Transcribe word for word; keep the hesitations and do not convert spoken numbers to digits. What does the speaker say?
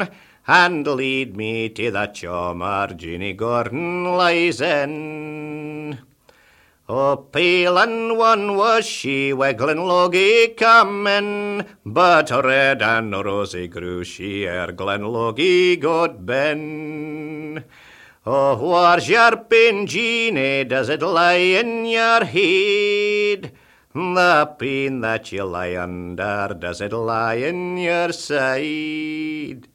and lead me to the chommer Jeannie Gordon lies in. O pale and one was she, where Glenlogie coming, but red and rosy grew she ere Glenlogie got ben. Oh, where's your pain, Jeannie, does it lie in your head? The pain that you lie under, does it lie in your side?